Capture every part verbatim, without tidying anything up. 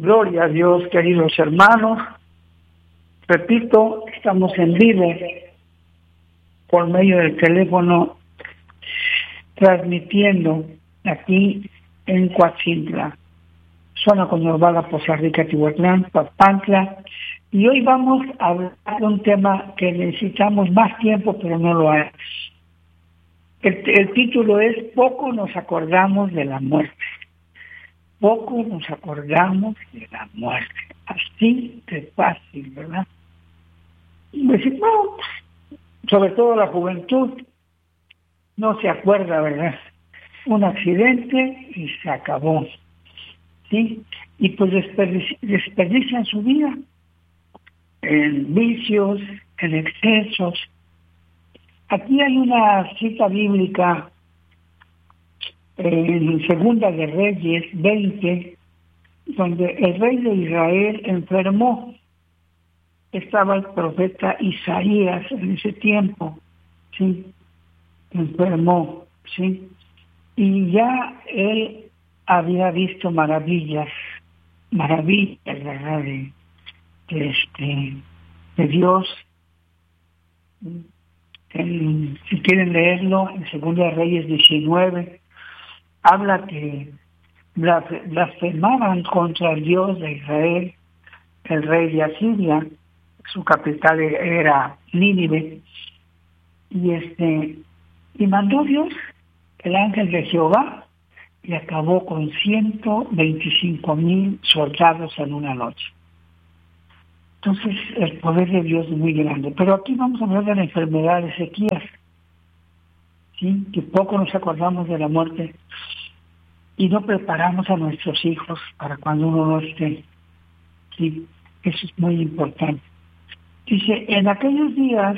Gloria a Dios, queridos hermanos. Repito, estamos en vivo por medio del teléfono, transmitiendo aquí en Coatzintla, zona conurbada Poza Rica, Tihuatlán, Papantla, y hoy vamos a hablar de un tema que necesitamos más tiempo, pero no lo hay. El, el título es Poco nos acordamos de la muerte. Poco nos acordamos de la muerte. Así de fácil, ¿verdad? Y decir, no, sobre todo la juventud no se acuerda, ¿verdad? Un accidente y se acabó, ¿sí? Y pues desperdici- desperdician su vida en vicios, en excesos. Aquí hay una cita bíblica en Segunda de Reyes veinte, donde el rey de Israel enfermó. Estaba el profeta Isaías en ese tiempo, ¿sí? Enfermó, ¿sí? Y ya él había visto maravillas, maravillas, ¿verdad? De, de, este, de Dios. En, si quieren leerlo, en Segunda de Reyes diecinueve, habla que blasfemaban contra el Dios de Israel, el rey de Asiria. Su capital era Nínive, y este y mandó Dios el ángel de Jehová y acabó con ciento veinticinco mil soldados en una noche. Entonces el poder de Dios es muy grande. Pero aquí vamos a hablar de la enfermedad de Ezequías, ¿sí? Que poco nos acordamos de la muerte y no preparamos a nuestros hijos para cuando uno no esté, ¿sí? Eso es muy importante. Dice, en aquellos días,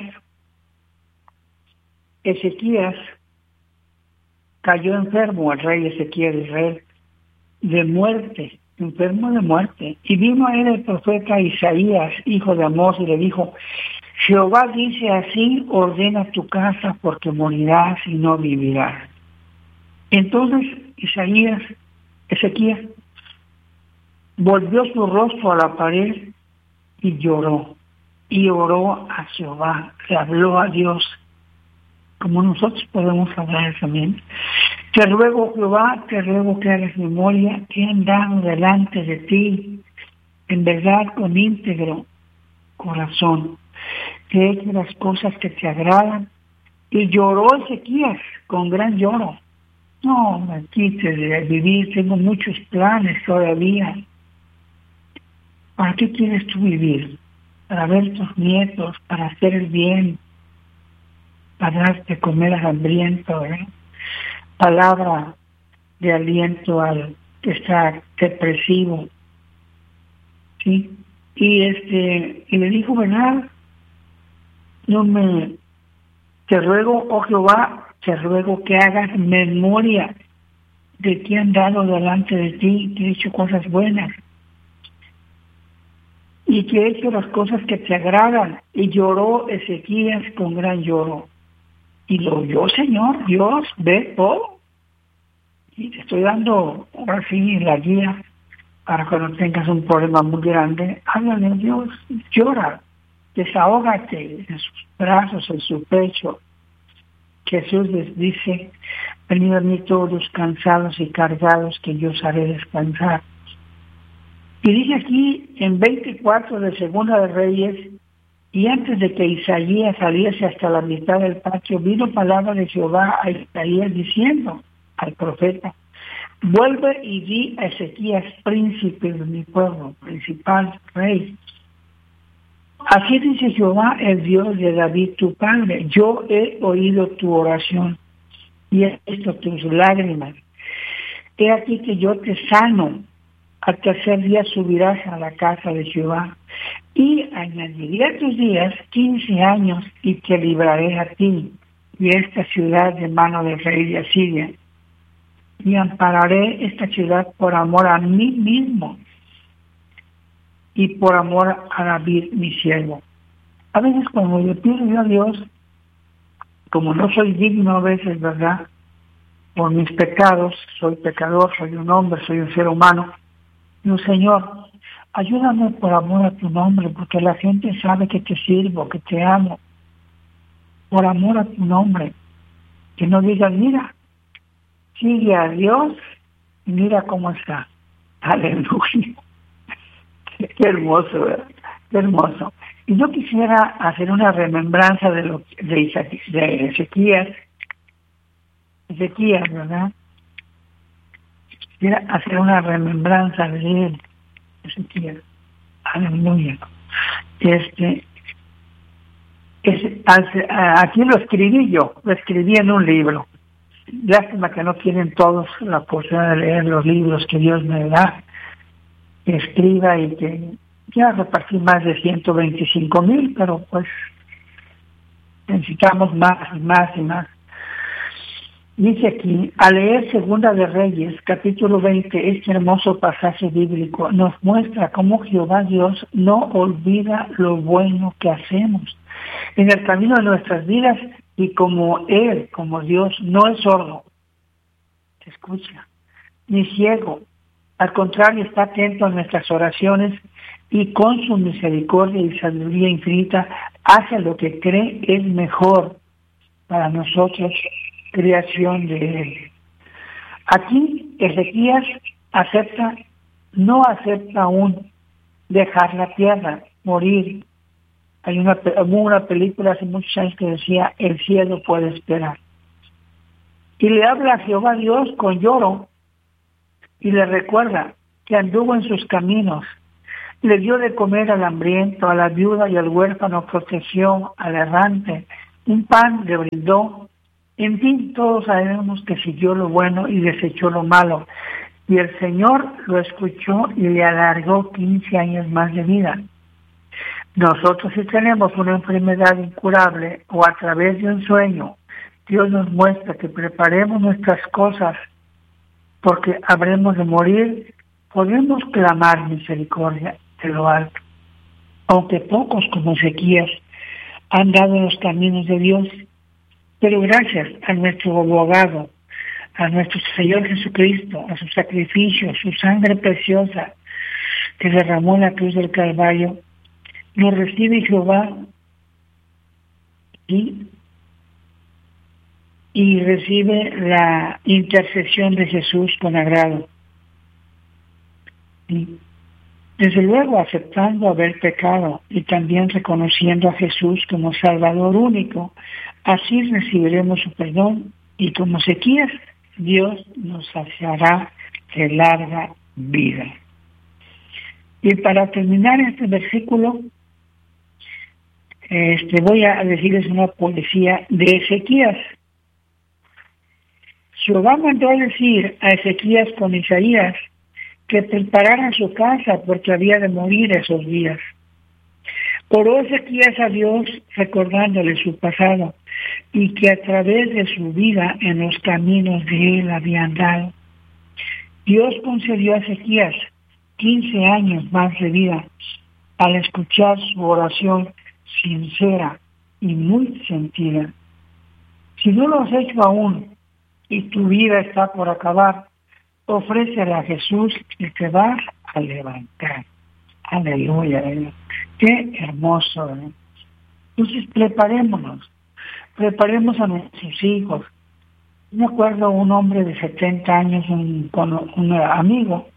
Ezequías cayó enfermo, el rey Ezequías de Israel, de muerte, enfermo de muerte. Y vino a él el profeta Isaías, hijo de Amós, y le dijo, Jehová dice así, ordena tu casa porque morirás y no vivirás. Entonces Isaías, Ezequías, volvió su rostro a la pared y lloró. Y oró a Jehová, le habló a Dios, como nosotros podemos hablar también. Te ruego, Jehová, te ruego que hagas memoria, que he andado delante de ti, en verdad con íntegro corazón, que he hecho las cosas que te agradan. Y lloró Ezequías con gran lloro. No me quites de vivir, tengo muchos planes todavía. ¿Para qué quieres tú vivir? Para ver tus nietos, para hacer el bien, para darte comer al hambriento, ¿eh? Palabra de aliento al que está depresivo, ¿sí? Y este, y le dijo, ¿verdad? No me, te ruego, oh Jehová, te ruego que hagas memoria de que han dado delante de ti, que he hecho cosas buenas, y que he hecho las cosas que te agradan. Y lloró Ezequías con gran lloro. Y lo oyó, Señor, Dios, ve todo. Y te estoy dando, ahora sí, la guía para cuando tengas un problema muy grande. Háblale a Dios, llora, desahógate en sus brazos, en su pecho. Jesús les dice, venid a mí todos cansados y cargados, que yo os haré descansar. Y dice aquí en veinticuatro de Segunda de Reyes, y antes de que Isaías saliese hasta la mitad del patio, vino palabra de Jehová a Isaías diciendo al profeta, vuelve y di a Ezequías, príncipe de mi pueblo, principal rey. Así dice Jehová, el Dios de David tu padre, yo he oído tu oración y he visto tus lágrimas. He aquí que yo te sano. Al tercer día subirás a la casa de Jehová, y añadiré a tus días quince años, y te libraré a ti y a esta ciudad de mano del rey de Asiria, y ampararé esta ciudad por amor a mí mismo y por amor a David mi siervo. A veces cuando le pido yo a Dios, como no soy digno a veces, ¿verdad?, por mis pecados, soy pecador, soy un hombre, soy un ser humano, no, Señor, ayúdame por amor a tu nombre, porque la gente sabe que te sirvo, que te amo, por amor a tu nombre, que no digan, mira, sigue a Dios y mira cómo está. Aleluya. Qué hermoso, ¿verdad? Qué hermoso. Y yo quisiera hacer una remembranza de lo de, Isaac, de Ezequías, Ezequías, ¿verdad? Quisiera hacer una remembranza de él, Ezequías. Aleluya. Este, es, aquí lo escribí yo, lo escribí en un libro. Lástima que no tienen todos la posibilidad de leer los libros que Dios me da, que escriba y que ya repartí más de ciento veinticinco mil, pero pues necesitamos más y más y más. Dice aquí, al leer Segunda de Reyes, capítulo veinte, este hermoso pasaje bíblico nos muestra cómo Jehová Dios no olvida lo bueno que hacemos en el camino de nuestras vidas, y como Él, como Dios, no es sordo, te escucha, ni ciego, al contrario, está atento a nuestras oraciones y con su misericordia y sabiduría infinita hace lo que cree es mejor para nosotros, creación de Él. Aquí Ezequías acepta, no acepta aún dejar la tierra, morir. Hay una, hubo una película hace muchos años que decía, el cielo puede esperar. Y le habla a Jehová Dios con lloro y le recuerda que anduvo en sus caminos, le dio de comer al hambriento, a la viuda y al huérfano, protegió al errante, un pan le brindó. En fin, todos sabemos que siguió lo bueno y desechó lo malo. Y el Señor lo escuchó y le alargó quince años más de vida. Nosotros, si tenemos una enfermedad incurable o a través de un sueño, Dios nos muestra que preparemos nuestras cosas porque habremos de morir, podemos clamar misericordia de lo alto. Aunque pocos como Ezequías han dado los caminos de Dios, pero gracias a nuestro abogado, a nuestro Señor Jesucristo, a su sacrificio, su sangre preciosa que derramó en la cruz del Calvario, nos recibe Jehová y, y recibe la intercesión de Jesús con agrado. Y desde luego aceptando haber pecado y también reconociendo a Jesús como Salvador único, así recibiremos su perdón y como Ezequías, Dios nos hará de larga vida. Y para terminar este versículo, este, voy a decirles una poesía de Ezequías. Jehová mandó a decir a Ezequías con Isaías que prepararan su casa porque había de morir esos días. Oró Ezequías a Dios recordándole su pasado y que a través de su vida en los caminos de él había andado. Dios concedió a Ezequías quince años más de vida al escuchar su oración sincera y muy sentida. Si no lo has hecho aún y tu vida está por acabar, ofrécele a Jesús y te va a levantar. Aleluya. Qué hermoso. ¿eh? Entonces preparémonos, preparemos a nuestros hijos. Me acuerdo un hombre de setenta años, un, con un amigo,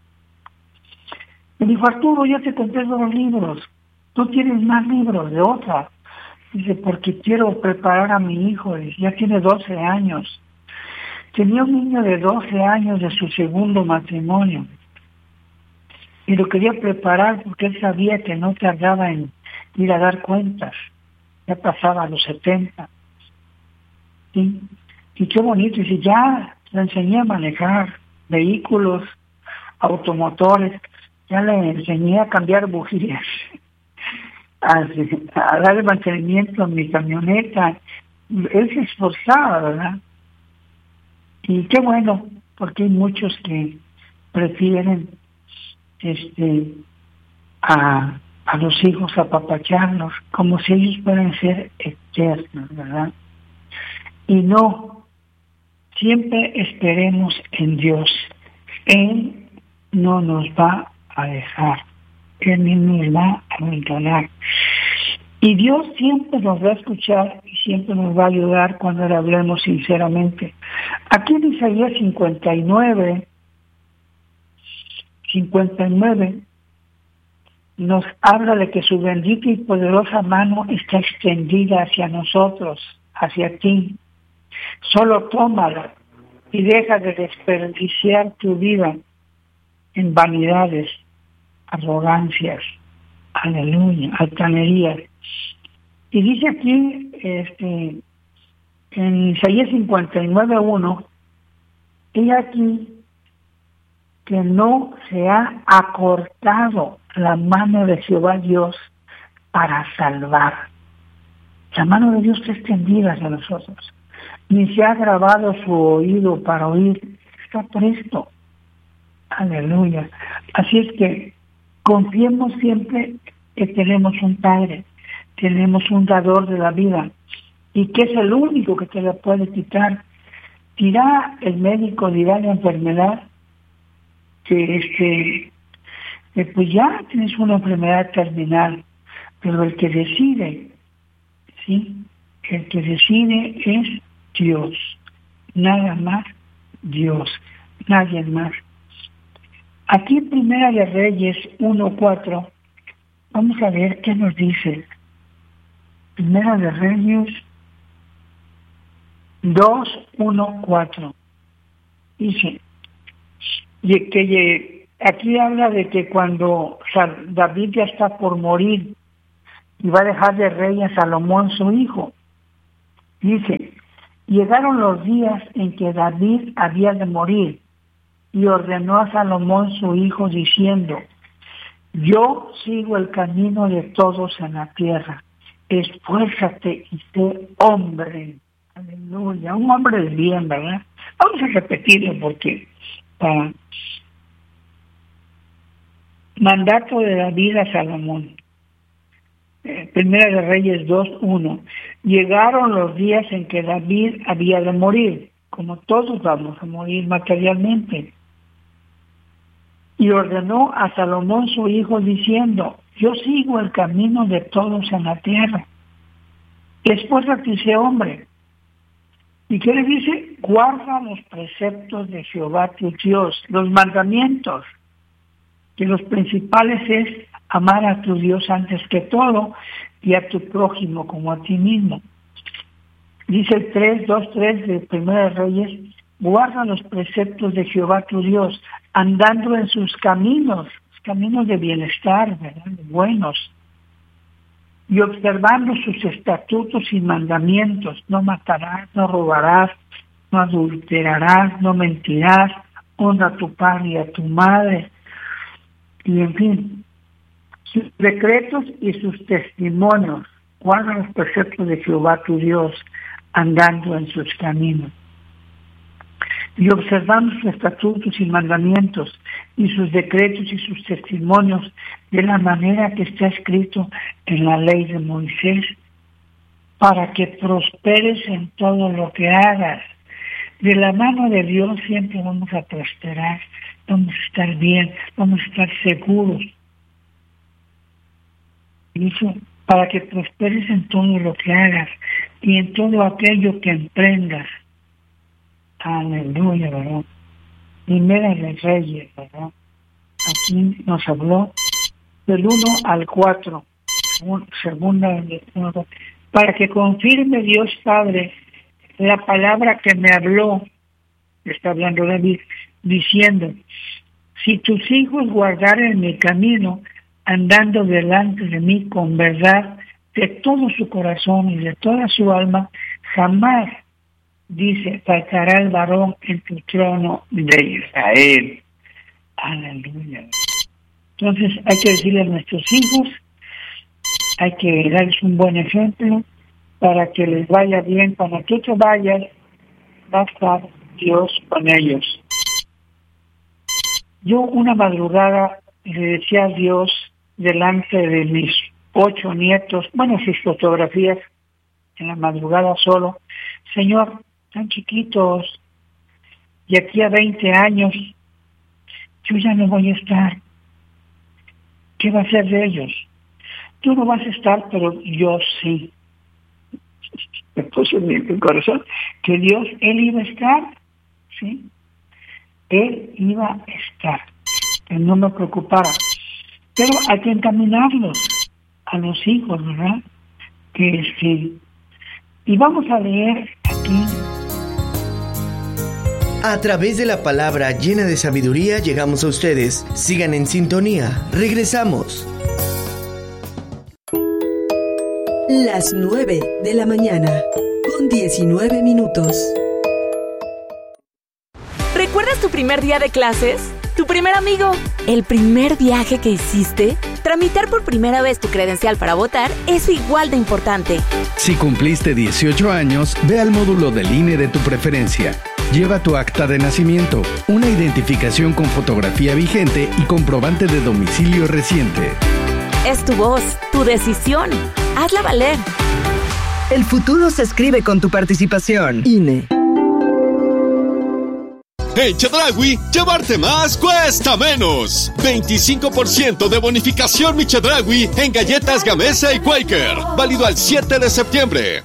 me dijo, Arturo, ya te compré los libros, tú tienes más libros de otra. Dice, porque quiero preparar a mi hijo, dice, ya tiene doce años. Tenía un niño de doce años de su segundo matrimonio. Y lo quería preparar porque él sabía que no tardaba en ir a dar cuentas. Ya pasaba a los setenta. ¿Sí? Y qué bonito. Y si ya le enseñé a manejar vehículos, automotores, ya le enseñé a cambiar bujías, a, a darle mantenimiento a mi camioneta. Él se esforzaba, ¿verdad? Y qué bueno, porque hay muchos que prefieren este a, a los hijos apapacharlos, como si ellos puedan ser eternos, ¿verdad? Y no, siempre esperemos en Dios. Él no nos va a dejar. Él mismo nos va a abandonar. Y Dios siempre nos va a escuchar y siempre nos va a ayudar cuando le hablemos sinceramente. Aquí en Isaías cincuenta y nueve, cincuenta y nueve nos habla de que su bendita y poderosa mano está extendida hacia nosotros, hacia ti. Solo tómala y deja de desperdiciar tu vida en vanidades, arrogancias, aleluya, altanerías. Y dice aquí, este, en Isaías cincuenta y nueve uno, y aquí que no se ha acortado la mano de Jehová Dios para salvar. La mano de Dios está extendida hacia nosotros. Ni se ha grabado su oído para oír. Está presto. Aleluya. Así es que confiemos siempre que tenemos un Padre, tenemos un dador de la vida y que es el único que te la puede quitar. Dirá el médico, dirá la enfermedad que este eh, pues ya tienes una enfermedad terminal, pero el que decide, sí, el que decide es Dios, nada más Dios, nadie más. Aquí en Primera de Reyes uno cuatro, vamos a ver qué nos dice. Primera de Reyes dos uno cuatro. Dice, y que aquí habla de que cuando David ya está por morir y va a dejar de rey a Salomón su hijo, dice, llegaron los días en que David había de morir y ordenó a Salomón su hijo diciendo, yo sigo el camino de todos en la tierra, esfuérzate y sé hombre. Aleluya, un hombre de bien, ¿verdad? Vamos a repetirlo porque para mandato de David a Salomón. Eh, Primera de Reyes dos uno. Llegaron los días en que David había de morir, como todos vamos a morir materialmente. Y ordenó a Salomón su hijo diciendo, yo sigo el camino de todos en la tierra. Esfuérzate y sé hombre. ¿Y qué le dice? Guarda los preceptos de Jehová tu Dios, los mandamientos, que los principales es amar a tu Dios antes que todo y a tu prójimo como a ti mismo. Dice el tres, dos, tres de Primera de Reyes, guarda los preceptos de Jehová tu Dios, andando en sus caminos, caminos de bienestar, ¿verdad? Buenos, y observando sus estatutos y mandamientos, no matarás, no robarás, no adulterarás, no mentirás, honra a tu padre y a tu madre, y en fin, sus decretos y sus testimonios, guarda los preceptos de Jehová tu Dios, andando en sus caminos. Y observando sus estatutos y mandamientos, y sus decretos y sus testimonios, de la manera que está escrito en la ley de Moisés, para que prosperes en todo lo que hagas. De la mano de Dios siempre vamos a prosperar, vamos a estar bien, vamos a estar seguros. Dice, para que prosperes en todo lo que hagas y en todo aquello que emprendas. Aleluya, ¿verdad? Primera de Reyes, ¿verdad? Aquí nos habló del uno al cuatro, segunda de uno, para que confirme Dios Padre la palabra que me habló, está hablando David, diciendo, si tus hijos guardaren mi camino, andando delante de mí con verdad, de todo su corazón y de toda su alma, jamás, dice, faltará el varón en tu trono de Israel. Aleluya. Entonces hay que decirle a nuestros hijos, hay que darles un buen ejemplo para que les vaya bien. Cuando tú te vayas, va a estar Dios con ellos. Yo una madrugada le decía a Dios delante de mis ocho nietos, bueno, sus fotografías en la madrugada solo, Señor, tan chiquitos, y aquí a veinte años, yo ya no voy a estar. ¿qué va a hacer de ellos? Tú no vas a estar, pero yo sí. Me puso en mi corazón que Dios, Él iba a estar, ¿sí? Él iba a estar, que no me preocupara. Pero hay que encaminarlos a los hijos, ¿verdad? Que este, y vamos a leer aquí. A través de la palabra llena de sabiduría llegamos a ustedes. Sigan en sintonía. Regresamos. Las nueve de la mañana, con diecinueve minutos. ¿Recuerdas tu primer día de clases? ¿Tu primer amigo? ¿El primer viaje que hiciste? Tramitar por primera vez tu credencial para votar es igual de importante. Si cumpliste dieciocho años, ve al módulo del I N E de tu preferencia. Lleva tu acta de nacimiento, una identificación con fotografía vigente y comprobante de domicilio reciente. Es tu voz, tu decisión. Hazla valer. El futuro se escribe con tu participación. I N E. En Chedraui, llevarte más cuesta menos. veinticinco por ciento de bonificación Mi Chedraui en galletas Gamesa y Quaker. Válido al siete de septiembre.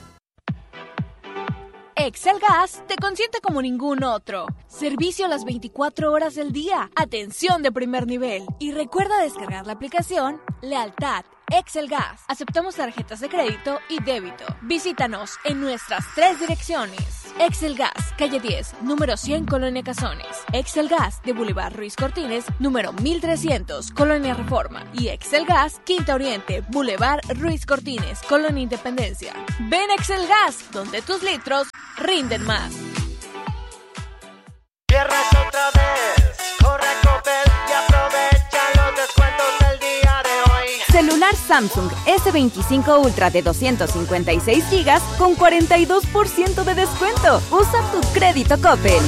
Excel Gas te consiente como ningún otro. Servicio las veinticuatro horas del día. Atención de primer nivel. Y recuerda descargar la aplicación Lealtad Excel Gas. Aceptamos tarjetas de crédito y débito. Visítanos en nuestras tres direcciones. Excel Gas, calle diez, número cien, Colonia Cazones. Excel Gas de Boulevard Ruiz Cortines, número mil trescientos, Colonia Reforma. Y Excel Gas, Quinta Oriente, Boulevard Ruiz Cortines, Colonia Independencia. Ven Excel Gas, donde tus litros rinden más. Cierras otra vez, corre a Coppel y aprovecha los descuentos del día de hoy. Celular Samsung ese veinticinco Ultra de doscientos cincuenta y seis gigas con cuarenta y dos por ciento de descuento. Usa tu crédito Coppel.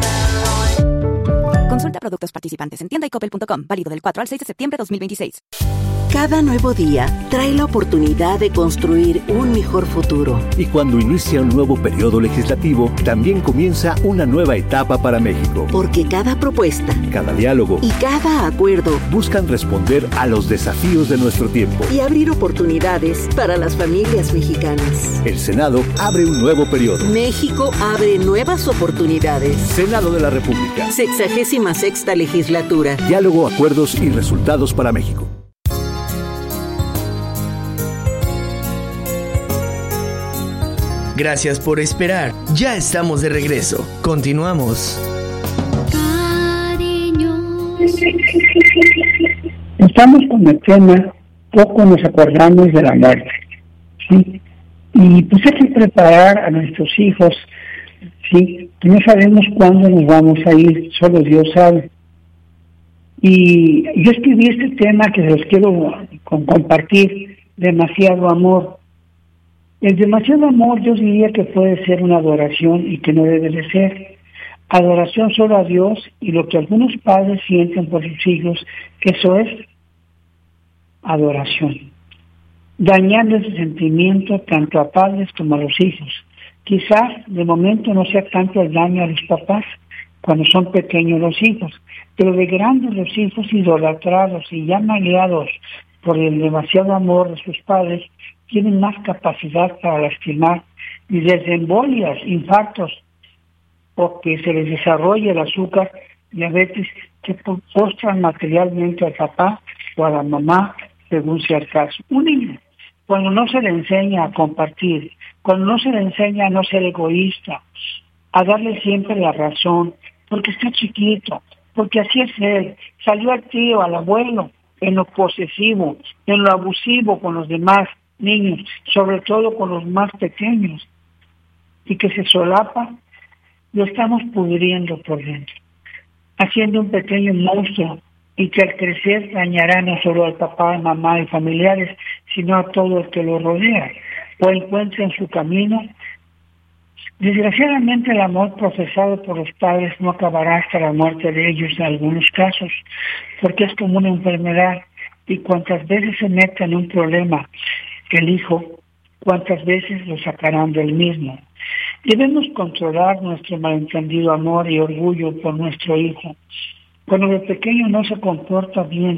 Consulta productos participantes en tienda y coppel punto com. Válido del cuatro al seis de septiembre de dos mil veintiséis. Cada nuevo día trae la oportunidad de construir un mejor futuro. Y cuando inicia un nuevo periodo legislativo, también comienza una nueva etapa para México. Porque cada propuesta, cada diálogo y cada acuerdo buscan responder a los desafíos de nuestro tiempo y abrir oportunidades para las familias mexicanas. El Senado abre un nuevo periodo. México abre nuevas oportunidades. Senado de la República. Sexagésima sexta legislatura. Diálogo, acuerdos y resultados para México. Gracias por esperar. Ya estamos de regreso. Continuamos. Estamos con el tema, poco nos acordamos de la muerte, ¿sí? Y pues hay que preparar a nuestros hijos, ¿sí? No sabemos cuándo nos vamos a ir, solo Dios sabe. Y yo escribí este tema que les quiero compartir, demasiado amor. El demasiado amor yo diría que puede ser una adoración y que no debe de ser. Adoración solo a Dios y lo que algunos padres sienten por sus hijos, eso es adoración. Dañando ese sentimiento tanto a padres como a los hijos. Quizás de momento no sea tanto el daño a los papás cuando son pequeños los hijos, pero de grandes los hijos idolatrados y ya maleados por el demasiado amor de sus padres, tienen más capacidad para lastimar y desde embolias, infartos, o que se les desarrolle el azúcar, diabetes, que postran materialmente al papá o a la mamá, según sea el caso. Un niño, cuando no se le enseña a compartir, cuando no se le enseña a no ser egoísta, a darle siempre la razón, porque está chiquito, porque así es él, salió al tío, al abuelo, en lo posesivo, en lo abusivo con los demás niños, sobre todo con los más pequeños, y que se solapa, lo estamos pudriendo por dentro, haciendo un pequeño monstruo, y que al crecer dañará no solo al papá, mamá y familiares, sino a todo el que lo rodea, o encuentra en su camino. Desgraciadamente el amor profesado por los padres no acabará hasta la muerte de ellos en algunos casos, porque es como una enfermedad, y cuantas veces se meta en un problema el hijo, cuántas veces lo sacarán del mismo. Debemos controlar nuestro malentendido amor y orgullo por nuestro hijo. Cuando el pequeño no se comporta bien,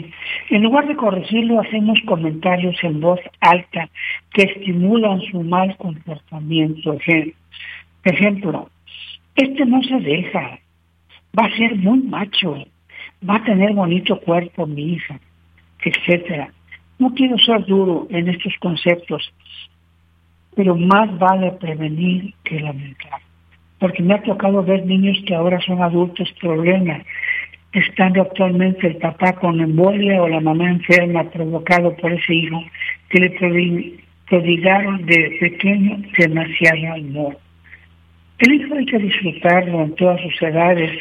En lugar de corregirlo, hacemos comentarios en voz alta que estimulan su mal comportamiento. Ejemplo, este no se deja, va a ser muy macho, va a tener bonito cuerpo mi hija, etcétera. No quiero ser duro en estos conceptos, pero más vale prevenir que lamentar, porque me ha tocado ver niños que ahora son adultos problemas, estando actualmente el papá con embolia o la mamá enferma provocado por ese hijo que le prodigaron de pequeño demasiado amor. El hijo hay que disfrutarlo en todas sus edades.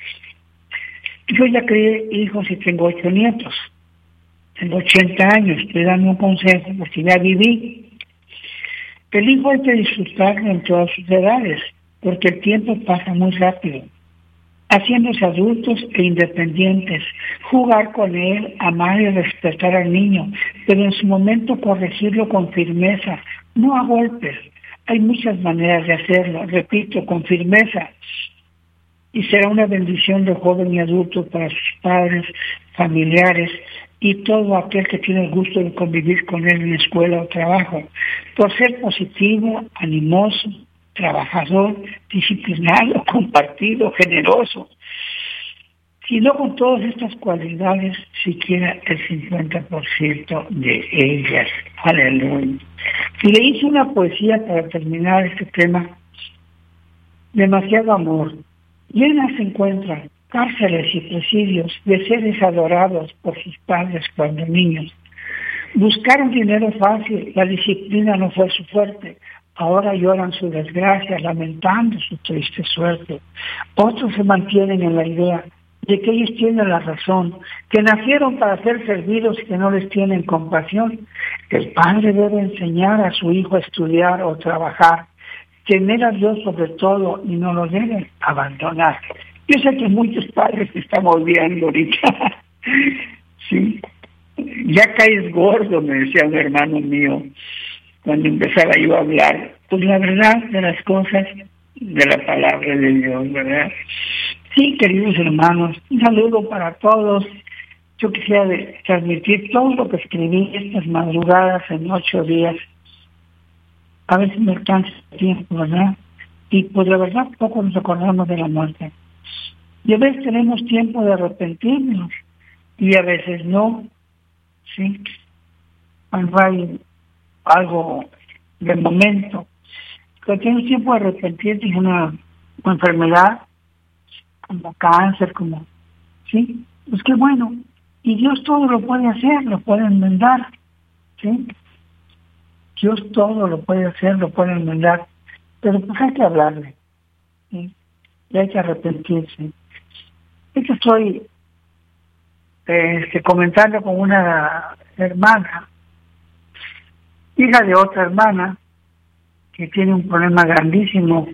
Yo ya crié hijos y tengo ocho nietos. Tengo ochenta años, estoy dando un consejo porque ya viví. El hijo hay que disfrutarlo en todas sus edades, porque el tiempo pasa muy rápido. Haciéndose adultos e independientes, jugar con él, amar y respetar al niño, pero en su momento corregirlo con firmeza, no a golpes. Hay muchas maneras de hacerlo, repito, con firmeza. Y será una bendición de joven y adulto para sus padres, familiares y todo aquel que tiene el gusto de convivir con él en la escuela o trabajo, por ser positivo, animoso, trabajador, disciplinado, compartido, generoso. Si no con todas estas cualidades, siquiera el cincuenta por ciento de ellas. Aleluya. Y le hice una poesía para terminar este tema. Demasiado amor. Llenas se encuentran cárceles y presidios de seres adorados por sus padres cuando niños. Buscaron dinero fácil, la disciplina no fue su fuerte. Ahora lloran su desgracia, lamentando su triste suerte. Otros se mantienen en la idea de que ellos tienen la razón, que nacieron para ser servidos y que no les tienen compasión. El padre debe enseñar a su hijo a estudiar o trabajar, tener a Dios sobre todo y no lo deben abandonar. Yo sé que muchos padres se están olvidando ahorita. Sí, ya caes gordo, me decía un hermano mío cuando empezaba yo a hablar. Pues la verdad de las cosas, de la palabra de Dios, ¿verdad? Sí, queridos hermanos, un saludo para todos. Yo quisiera de, transmitir todo lo que escribí estas madrugadas en ocho días. A veces me alcanza el tiempo, ¿verdad? Y pues la verdad poco nos acordamos de la muerte. Y a veces tenemos tiempo de arrepentirnos y a veces no. Sí, cuando hay algo de momento. Cuando tienes tiempo de arrepentirte de una, una enfermedad, como cáncer, como, ¿sí? Pues qué bueno. Y Dios todo lo puede hacer, lo puede enmendar, ¿sí? Dios todo lo puede hacer, lo puede enmendar. Pero pues hay que hablarle, ¿sí? Y hay que arrepentirse. Es que estoy este, comentando con una hermana, hija de otra hermana, que tiene un problema grandísimo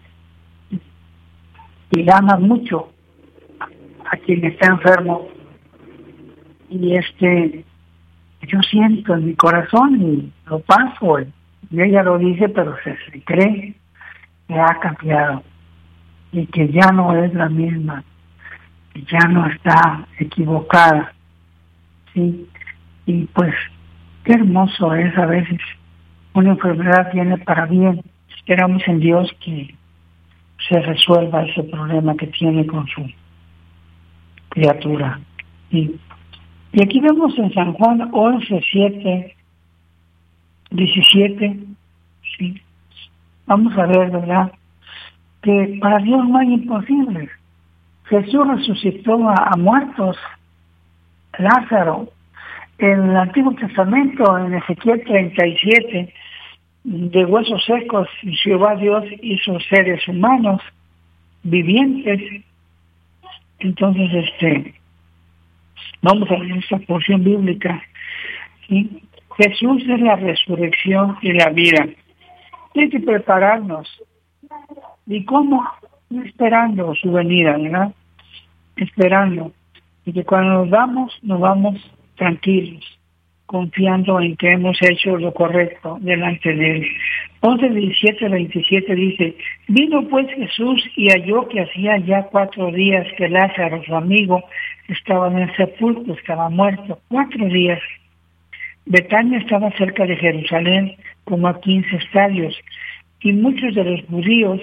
y ama mucho a quien está enfermo. Y este, yo siento en mi corazón y lo paso, y ella lo dice, pero se, se cree que ha cambiado y que ya no es la misma, que ya no está equivocada, ¿sí? Y pues qué hermoso es a veces una enfermedad viene para bien. Esperamos en Dios que se resuelva ese problema que tiene con su criatura. Y, y aquí vemos en San Juan once, siete, diecisiete, ¿sí? Vamos a ver, ¿verdad?, que para Dios no hay imposibles. Jesús resucitó a, a muertos. Lázaro, en el Antiguo Testamento, en Ezequiel treinta y siete, de huesos secos, Jehová Dios hizo seres humanos, vivientes. Entonces, este, vamos a ver esta porción bíblica, ¿sí? Jesús es la resurrección y la vida. Hay que prepararnos. ¿Y cómo? Esperando su venida, ¿verdad? Esperando. Y que cuando nos vamos, nos vamos tranquilos. confiando en que hemos hecho lo correcto delante de Él. once, diecisiete, veintisiete dice, vino pues Jesús y halló que hacía ya cuatro días que Lázaro, su amigo, estaba en el sepulcro, estaba muerto, cuatro días. Betania estaba cerca de Jerusalén, como a quince estadios, y muchos de los judíos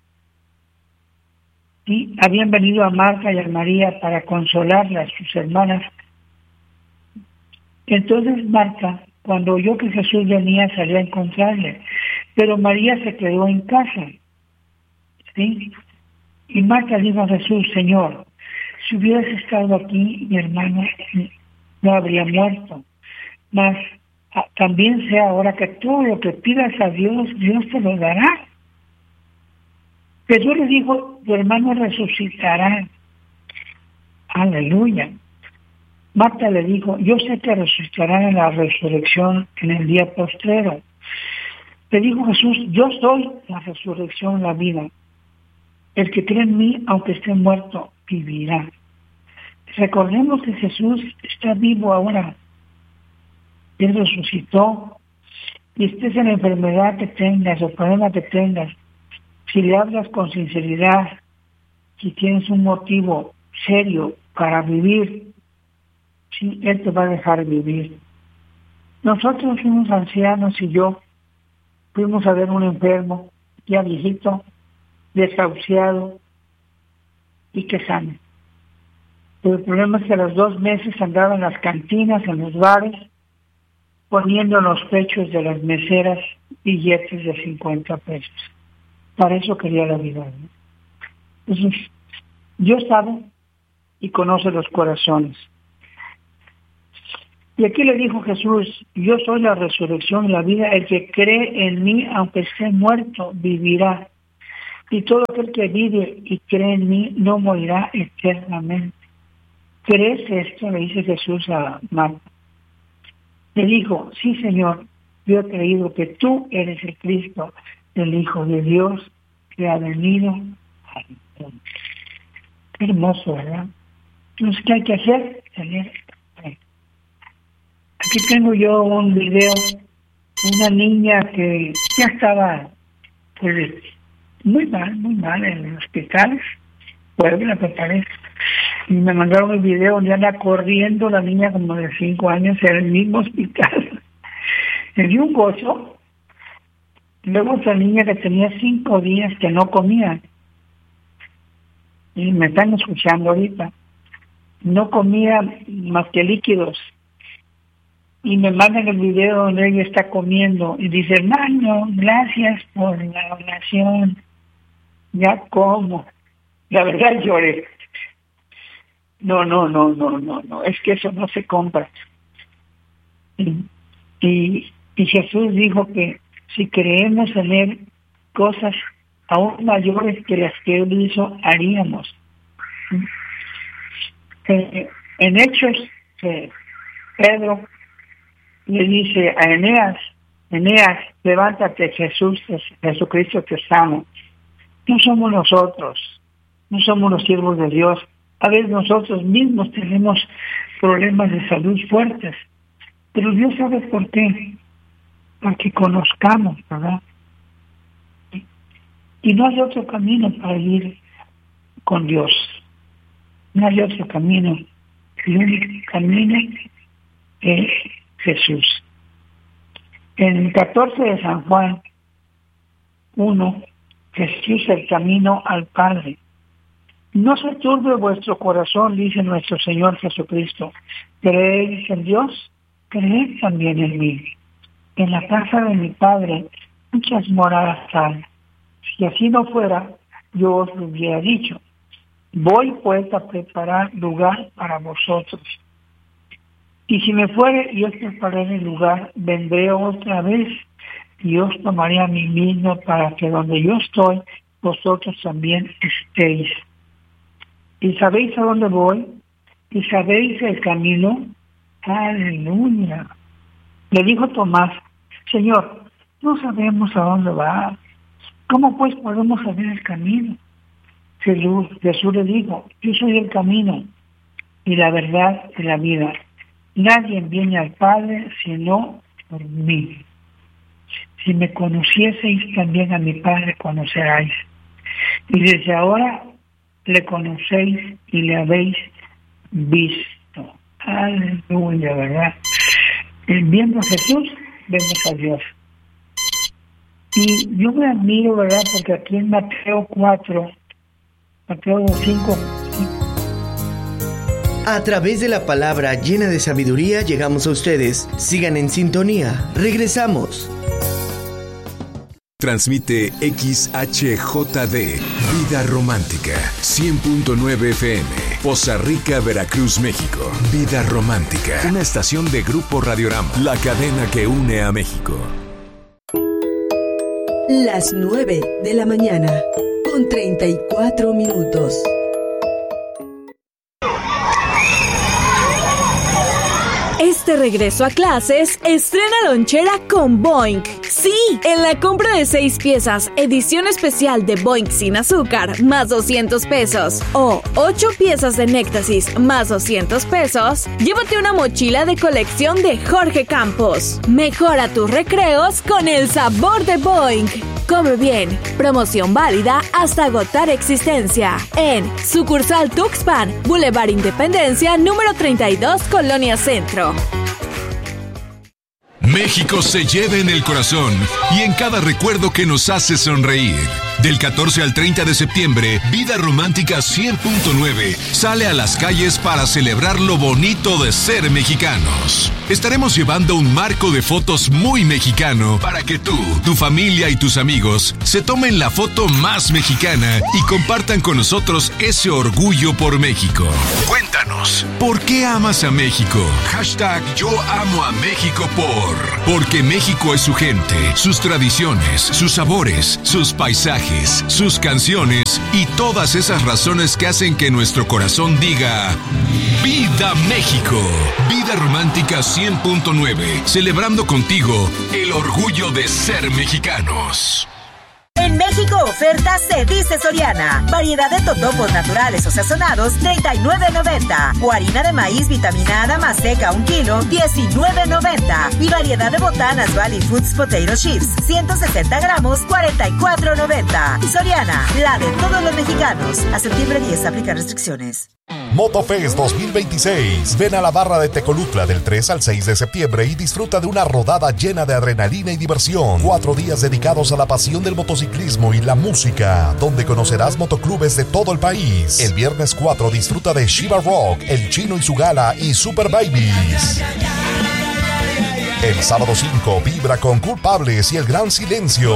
y habían venido a Marta y a María para consolarlas, sus hermanas. Entonces Marta, cuando oyó que Jesús venía, salió a encontrarle, pero María se quedó en casa. ¿Sí? Y Marta dijo a Jesús, Señor, si hubieras estado aquí, mi hermano no habría muerto. Mas también sé ahora que todo lo que pidas a Dios, Dios te lo dará. Jesús le dijo, tu hermano resucitará. Aleluya. Marta le dijo, yo sé que resucitará en la resurrección en el día postrero. Le dijo Jesús, yo soy la resurrección, la vida. El que cree en mí, aunque esté muerto, vivirá. Recordemos que Jesús está vivo ahora. Él resucitó. Y estés en la enfermedad que tengas o problema que tengas, si le hablas con sinceridad, si tienes un motivo serio para vivir, sí, Él te va a dejar vivir. Nosotros fuimos ancianos y yo fuimos a ver un enfermo, ya viejito, desahuciado y que sane. Pero el problema es que a los dos meses andaba en las cantinas, en los bares, poniendo en los pechos de las meseras billetes de cincuenta pesos. Para eso quería la vida, ¿no? Entonces, Dios sabe y conoce los corazones. Y aquí le dijo Jesús, yo soy la resurrección y la vida, el que cree en mí, aunque esté muerto, vivirá. Y todo aquel que vive y cree en mí, no morirá eternamente. ¿Crees esto? Le dice Jesús a Marta. Le dijo, sí Señor, yo he creído que tú eres el Cristo, el Hijo de Dios, que ha venido al mundo. Qué hermoso, ¿verdad? Entonces, ¿qué hay que hacer? Tener fe. Aquí tengo yo un video de una niña que ya estaba pues, muy mal, muy mal en el hospital, Puebla, me parece. Y me mandaron el video donde anda corriendo la niña como de cinco años en el mismo hospital. Me dio un gozo. Luego otra niña que tenía cinco días que no comía. Y me están escuchando ahorita. No comía más que líquidos. Y me mandan el video donde ella está comiendo. Y dice, hermano, gracias por la oración. Ya como. La verdad lloré. No, no, no, no, no, no. Es que eso no se compra. Y, y, y Jesús dijo que si creemos en Él, cosas aún mayores que las que Él hizo, haríamos. Eh, en Hechos, eh, Pedro le dice a Eneas, Eneas, levántate, Jesús, Jesucristo te sana. No somos nosotros, no somos los siervos de Dios. A veces nosotros mismos tenemos problemas de salud fuertes, pero Dios sabe por qué, para que conozcamos, ¿verdad? Y no hay otro camino para ir con Dios, no hay otro camino, el único camino es Jesús. En el catorce de San Juan uno, Jesús el camino al Padre. No se turbe vuestro corazón, dice nuestro Señor Jesucristo. ¿Creéis en Dios? Creed también en mí. En la casa de mi Padre muchas moradas hay. Si así no fuera, yo os lo hubiera dicho. Voy pues a preparar lugar para vosotros. Y si me fuere y os prepararé el lugar, vendré otra vez y os tomaré a mí mismo para que donde yo estoy, vosotros también estéis. ¿Y sabéis a dónde voy? ¿Y sabéis el camino? ¡Aleluya! Le dijo Tomás, Señor, no sabemos a dónde va. ¿Cómo pues podemos saber el camino? Jesús, Jesús le dijo, yo soy el camino y la verdad y la vida. nadie viene al Padre sino por mí. Si me conocieseis, también a mi Padre conoceráis. Y desde ahora le conocéis y le habéis visto. Aleluya, ¿verdad? Viendo a Jesús, vemos a Dios. Y yo me admiro, ¿verdad? Porque aquí en Mateo cuatro, Mateo cinco... A través de la palabra llena de sabiduría llegamos a ustedes. Sigan en sintonía. Regresamos. Transmite X H J D, Vida Romántica, cien punto nueve F M, Poza Rica, Veracruz, México. Vida Romántica, una estación de Grupo Radiorama, la cadena que une a México. Las nueve de la mañana, con treinta y cuatro minutos. Este regreso a clases, estrena lonchera con Boing. Sí, en la compra de seis piezas, edición especial de Boing sin azúcar, más doscientos pesos. O ocho piezas de Néctasis, más doscientos pesos. Llévate una mochila de colección de Jorge Campos. Mejora tus recreos con el sabor de Boing. Come bien. Promoción válida hasta agotar existencia. En sucursal Tuxpan, Boulevard Independencia, número treinta y dos, Colonia Centro. México se lleva en el corazón y en cada recuerdo que nos hace sonreír. Del catorce al treinta de septiembre, Vida Romántica cien punto nueve sale a las calles para celebrar lo bonito de ser mexicanos. Estaremos llevando un marco de fotos muy mexicano para que tú, tu familia y tus amigos se tomen la foto más mexicana y compartan con nosotros ese orgullo por México. Cuéntanos, ¿por qué amas a México? Hashtag Yo Amo a México por... Porque México es su gente, sus tradiciones, sus sabores, sus paisajes, sus canciones y todas esas razones que hacen que nuestro corazón diga ¡Viva México! Vida Romántica cien punto nueve, celebrando contigo el orgullo de ser mexicanos. En México, oferta se dice Soriana. Variedad de totopos naturales o sazonados, treinta y nueve noventa. O harina de maíz vitaminada más seca, un kilo, diecinueve noventa. Y variedad de botanas Valley Foods Potato Chips, ciento sesenta gramos, cuarenta y cuatro noventa. Soriana, la de todos los mexicanos. A septiembre diez, aplica restricciones. Motofest dos mil veintiséis. Ven a la barra de Tecolutla del tres al seis de septiembre y disfruta de una rodada llena de adrenalina y diversión. Cuatro días dedicados a la pasión del motociclismo y la música, donde conocerás motoclubes de todo el país. El viernes cuatro disfruta de Shiva Rock, El Chino y su Gala y Super Babies. El sábado cinco vibra con Culpables y El Gran Silencio.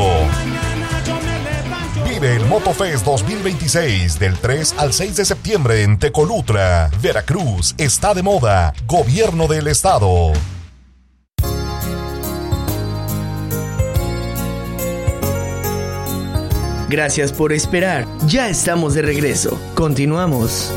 Vive el Motofest dos mil veintiséis del tres al seis de septiembre en Tecolutla, Veracruz. Está de moda. Gobierno del Estado. Gracias por esperar. Ya estamos de regreso. Continuamos.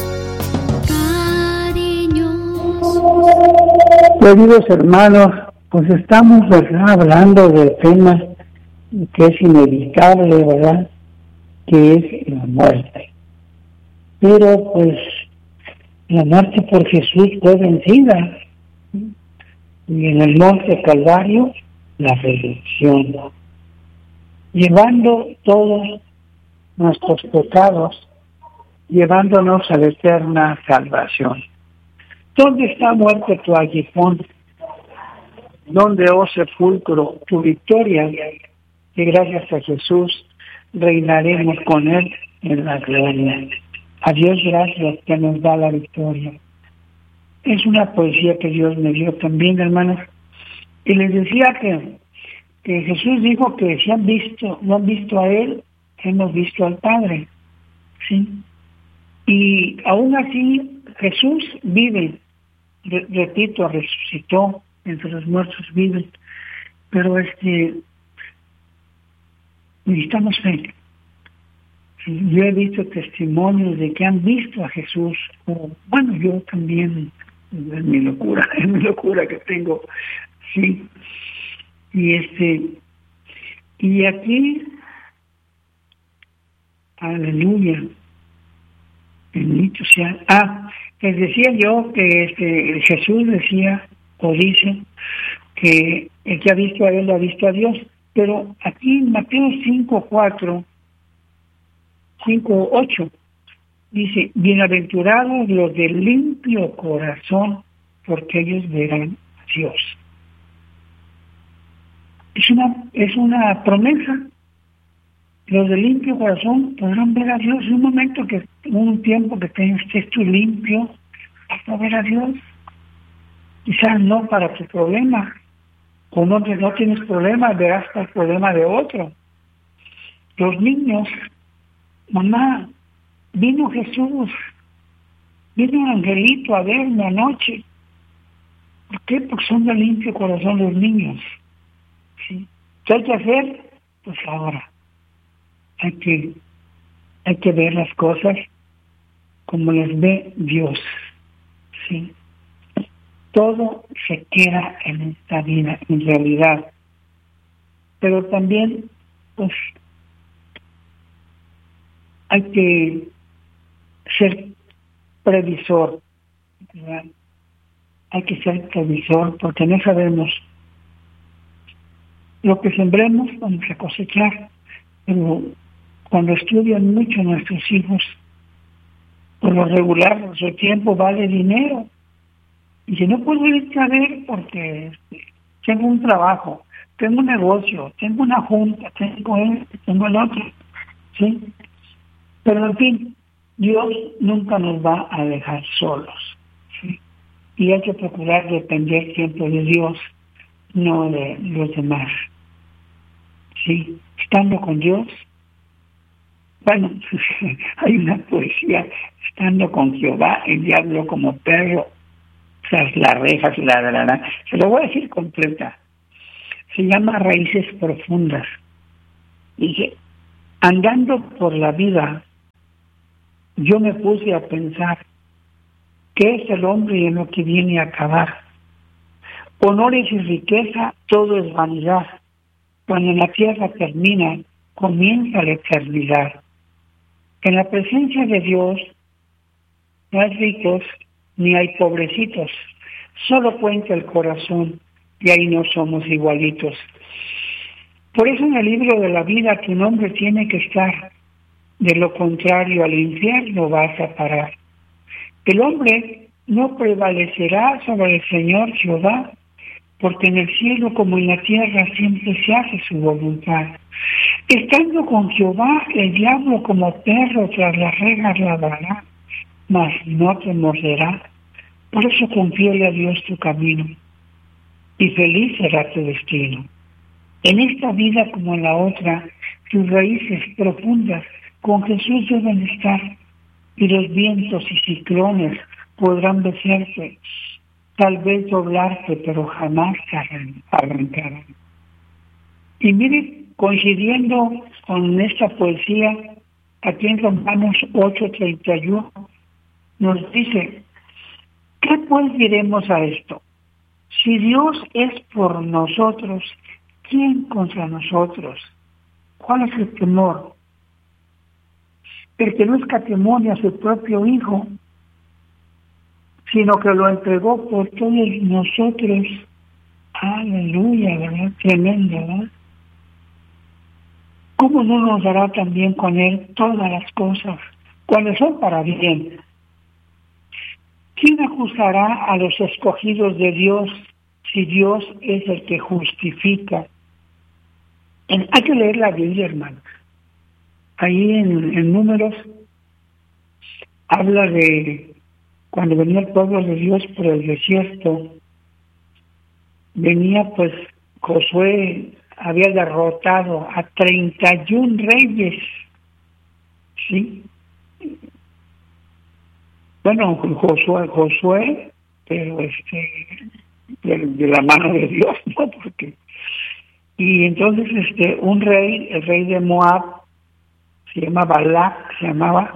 Queridos hermanos, pues estamos, ¿verdad?, hablando del tema que es inevitable, ¿verdad?, que es la muerte. Pero pues la muerte por Jesús fue vencida, y en el monte Calvario la resurrección, llevando todos nuestros pecados, llevándonos a la eterna salvación. ¿Dónde está, muerte, tu aguijón? ¿Dónde, oh sepulcro, tu victoria? Que gracias a Jesús reinaremos con Él en la gloria. A Dios gracias que nos da la victoria. Es una poesía que Dios me dio también, hermanos. Y les decía que, que Jesús dijo que si han visto, no han visto a Él, hemos visto al Padre. ¿Sí? Y aún así Jesús vive, Re- repito, resucitó, entre los muertos vive, pero este necesitamos fe. Yo he visto testimonios de que han visto a Jesús, o, bueno, yo también, es mi locura, es mi locura que tengo, sí, y este, y aquí, aleluya, bendito sea. Ah, les decía yo que este Jesús decía o dice que el que ha visto a él ha visto a Dios. Pero aquí en Mateo cinco cuatro, cinco ocho, dice, bienaventurados los de limpio corazón, porque ellos verán a Dios. Es una, es una promesa. Los de limpio corazón podrán ver a Dios. En un momento, que un tiempo que estés tú limpio, vas a ver a Dios. Quizás no para tu problema. Cuando no tienes problemas, verás el problema de otro. Los niños, mamá, vino Jesús, vino un angelito a verme anoche. ¿Por qué? Porque son de limpio corazón los niños. ¿Sí? ¿Qué hay que hacer? Pues ahora hay que, hay que ver las cosas como las ve Dios. ¿Sí? Todo se queda en esta vida, en realidad. Pero también, pues, hay que ser previsor, ¿verdad? Hay que ser previsor, porque no sabemos lo que sembremos, vamos a cosechar. Pero cuando estudian mucho nuestros hijos, por lo regular, su tiempo vale dinero. Y si no puedo irte a ver porque tengo un trabajo, tengo un negocio, tengo una junta, tengo este, tengo el otro, ¿sí? Pero en fin, Dios nunca nos va a dejar solos, ¿sí? Y hay que procurar depender siempre de Dios, no de los demás, ¿sí? Estando con Dios, bueno, hay una poesía, estando con Jehová, el diablo como perro, tras las rejas, la, la, la, la. Se lo voy a decir completa. Se llama Raíces Profundas. Dice, andando por la vida, yo me puse a pensar, ¿qué es el hombre y en lo que viene a acabar? Honores y riqueza, todo es vanidad. Cuando en la tierra termina, comienza la eternidad. En la presencia de Dios no hay ricos ni hay pobrecitos, solo cuenta el corazón y ahí no somos igualitos. Por eso en el libro de la vida tu nombre tiene que estar, de lo contrario al infierno vas a parar. El hombre no prevalecerá sobre el Señor Jehová, porque en el cielo como en la tierra siempre se hace su voluntad. Estando con Jehová, el diablo como perro tras las rejas ladrará, mas no te morderá. Por eso confíale a Dios tu camino, y feliz será tu destino. En esta vida como en la otra, tus raíces profundas con Jesús deben estar, y los vientos y ciclones podrán besarte, tal vez doblarte, pero jamás arrancarán. Y mire, coincidiendo con esta poesía, aquí en Romanos ocho treinta y uno, nos dice, ¿qué pues diremos a esto? Si Dios es por nosotros, ¿quién contra nosotros? ¿Cuál es el temor? El que no escatimó a su propio Hijo, sino que lo entregó por todos nosotros. Aleluya, ¿verdad? Tremendo, ¿verdad? ¿Cómo no nos dará también con Él todas las cosas, cuando son para bien? ¿Quién acusará a los escogidos de Dios si Dios es el que justifica? En, hay que leer la Biblia, hermanos. Ahí en, en Números habla de cuando venía el pueblo de Dios por el desierto. Venía pues Josué, había derrotado a treinta y un reyes, ¿sí? Bueno, Josué, Josué, pero este, de, de la mano de Dios, ¿no? Porque, y entonces este, un rey, el rey de Moab, se llama Balac, se llamaba,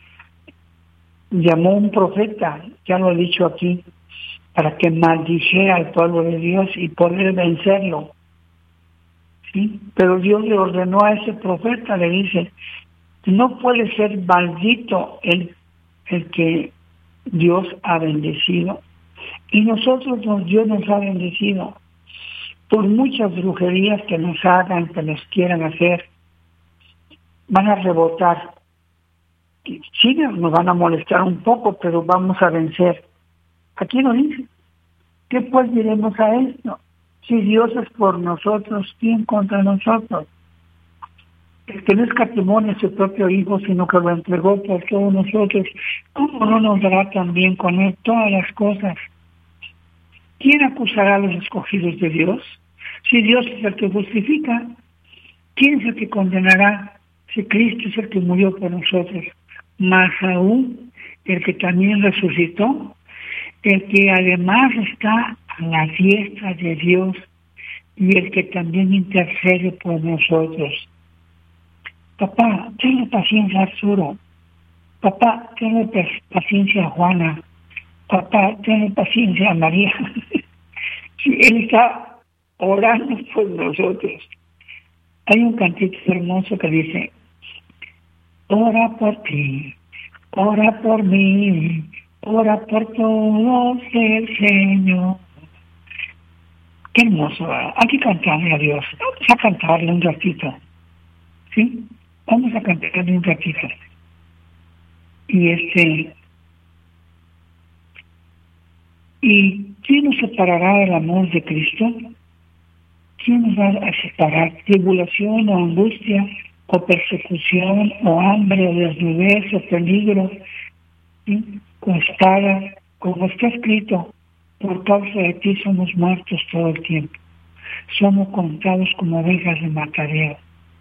llamó un profeta, ya lo he dicho aquí, para que maldijera al pueblo de Dios y poder vencerlo. ¿Sí? Pero Dios le ordenó a ese profeta, le dice, no puede ser maldito el, el que Dios ha bendecido. Y nosotros, nos, Dios nos ha bendecido. Por muchas brujerías que nos hagan, que nos quieran hacer, van a rebotar. Sí, nos van a molestar un poco, pero vamos a vencer. Aquí lo dice. ¿Qué pues diremos a esto? Si Dios es por nosotros, ¿quién contra nosotros? El que no escatimó a su propio Hijo, sino que lo entregó por todos nosotros, ¿cómo no nos dará también con él todas las cosas? ¿Quién acusará a los escogidos de Dios? Si Dios es el que justifica, ¿quién es el que condenará? Si Cristo es el que murió por nosotros, más aún el que también resucitó, el que además está a la diestra de Dios y el que también intercede por nosotros. Papá, tenle paciencia Arturo. Papá, tenle paciencia Juana. Papá, tenle paciencia María. Sí, Él está orando por nosotros. Hay un cantito hermoso que dice: ora por ti, ora por mí, ora por todos el Señor. Qué hermoso, ¿verdad? Hay que cantarle a Dios. Vamos a cantarle un ratito. ¿Sí? Vamos a cantarle un ratito. Y este... ¿Y quién nos separará del amor de Cristo? ¿Quién nos va a separar? ¿Tribulación o angustia, o persecución, o hambre, o desnudez, o peligro, ¿sí? O espada? Como está escrito, por causa de ti somos muertos todo el tiempo. Somos contados como ovejas de matadero.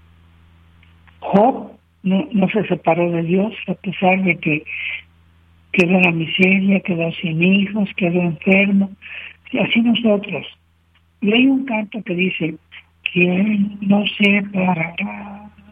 Job no, no se separó de Dios, a pesar de que quedó en la miseria, quedó sin hijos, quedó enfermo. Y así nosotros. Y hay un canto que dice: ¿quién nos separará